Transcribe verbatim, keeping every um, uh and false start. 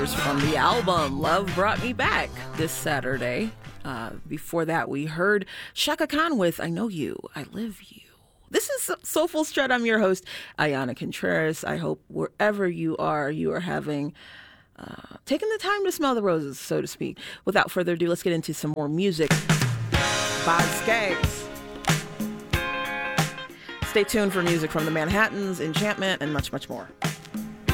From the album Love Brought Me Back this Saturday. Uh, before that, we heard Chaka Khan with I Know You, I Live You. This is Soulful Strut. I'm your host, Ayana Contreras. I hope wherever you are, you are having uh, taken the time to smell the roses, so to speak. Without further ado, let's get into some more music by Skaggs. Stay tuned for music from the Manhattans, Enchantment, and much, much more.